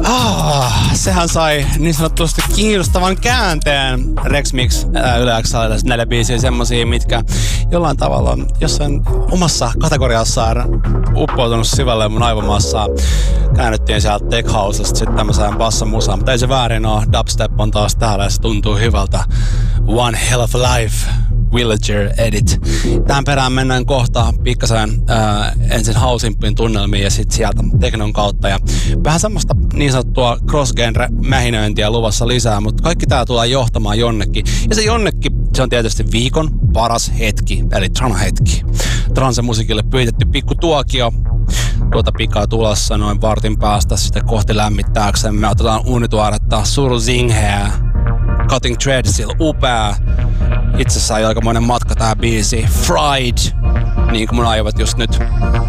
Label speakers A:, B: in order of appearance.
A: Sehän sai niin sanotusti kiinnostavan käänteen. Rex Mix Yle X:llä 4 biisiä semmosia, mitkä jollain tavalla jossain omassa kategoriassaan uppoutunut syvälle mun aivomassaan. Käännyttiin sieltä tech housesta sitten tämmöiseen bassamusaan, mutta ei se väärin oo. Dubstep on taas täällä ja se tuntuu hyvältä. One Hell of a Life. Villager Edit. Tähän perään mennään kohta pikkasen ensin hausimpiin tunnelmiin ja sitten sieltä teknon kautta. Ja vähän semmoista niin sanottua cross-genre-mähinöintiä luvassa lisää, mutta kaikki tää tulee johtamaan jonnekin. Ja se jonnekin, se on tietysti viikon paras hetki, eli Tran-hetki. Transe-musiikille pyytetty pikku tuokio. Tuota pikaa tulossa noin vartin päästä sitä kohti lämmittääksemme. Otetaan uunituoretta Suru Zingheä. Cutting Threadsilla upea. Itse asiassa aikamoinen matka tää biisi. Fried, niin kuin mun aivot just nyt.